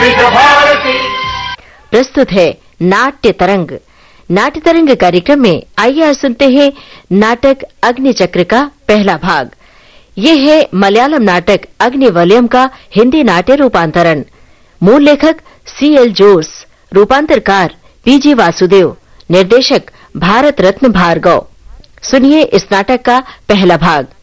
प्रस्तुत है नाट्य तरंग। नाट्य तरंग कार्यक्रम में आइए आज सुनते हैं नाटक अग्निचक्र का पहला भाग। ये है मलयालम नाटक अग्निवलयम का हिंदी नाट्य रूपांतरण। मूल लेखक C.L. जोस, रूपांतरकार P.G. वासुदेव, निर्देशक भारत रत्न भार्गव। सुनिए इस नाटक का पहला भाग।